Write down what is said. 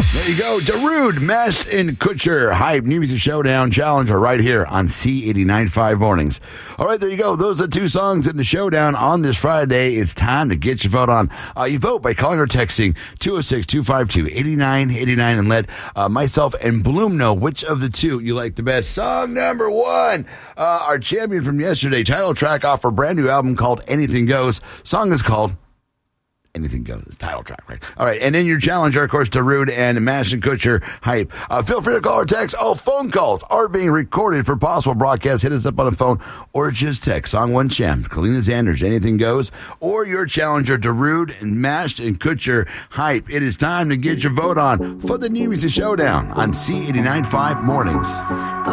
There you go. Darude, Mashed and Kutcher, Hype, New Music Showdown Challenge are right here on C89.5 Mornings. All right, there you go. Those are the two songs in the showdown on this Friday. It's time to get your vote on. You vote by calling or texting 206-252-8989 and let myself and Bloom know which of the two you like the best. Song number one, our champion from yesterday, title track off her brand new album called Anything Goes. Song is called Anything Goes. It's title track, right? All right. And then your challenger, of course, Darude and Mash and Kutcher, Hype. Feel free to call or text. All phone calls are being recorded for possible broadcast. Hit us up on the phone or just text. Song one champ, Kalina Zanders, Anything Goes. Or your challenger, Darude and Mashed and Kutcher, Hype. It is time to get your vote on for the New Music Showdown on C89.5 Mornings.